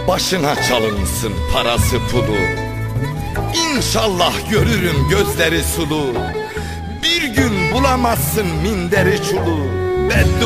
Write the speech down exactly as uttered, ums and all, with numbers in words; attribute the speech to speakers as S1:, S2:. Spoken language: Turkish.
S1: başına çalınsın parası pulu. İnşallah görürüm gözleri sulu, bir gün bulamazsın minderi çulu.